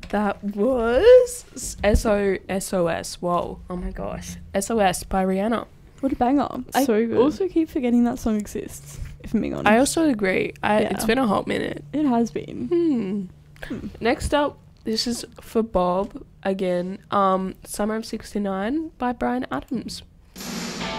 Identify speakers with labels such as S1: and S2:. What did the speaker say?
S1: That was SOS. Whoa. Oh my gosh. SOS by Rihanna.
S2: What a banger. I
S1: So good.
S2: also keep forgetting that song exists, if I'm being honest.
S1: I also agree.
S2: Yeah.
S1: It's been a hot minute.
S2: It has been.
S1: Next up, this is for Bob again. Summer of '69 by Bryan Adams.